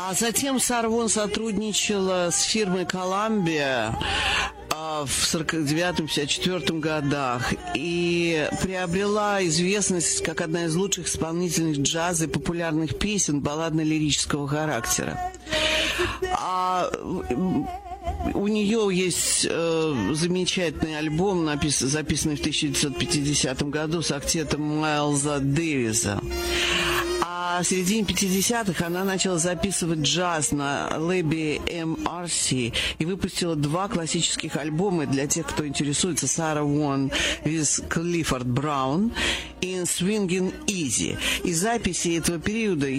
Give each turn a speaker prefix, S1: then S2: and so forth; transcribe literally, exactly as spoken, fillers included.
S1: А затем Сара Вон сотрудничала с фирмой Columbia в сорок девятом — пятьдесят четвёртом годах и приобрела известность как одна из лучших исполнительниц джаза и популярных песен балладно-лирического характера. А у нее есть э, замечательный альбом, напис, записанный в тысяча девятьсот пятидесятом году с актетом Майлза Дэвиса. А в середине пятидесятых она начала записывать джаз на лейбле эм ар си и выпустила два классических альбома для тех, кто интересуется. Сара Вон with Clifford Brown и Swingin' Easy. И записи этого периода